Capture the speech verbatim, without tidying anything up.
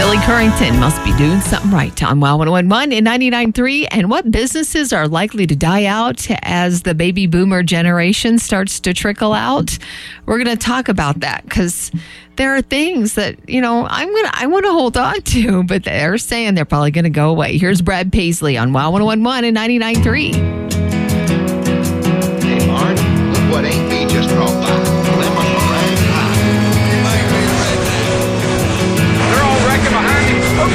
Billy Currington must be doing something right on Wow one oh one point one and ninety-nine point three. And what businesses are likely to die out as the baby boomer generation starts to trickle out? We're going to talk about that because there are things that, you know, I'm gonna I want to hold on to, but they're saying they're probably going to go away. Here's Brad Paisley on Wow one oh one point one and ninety-nine point three.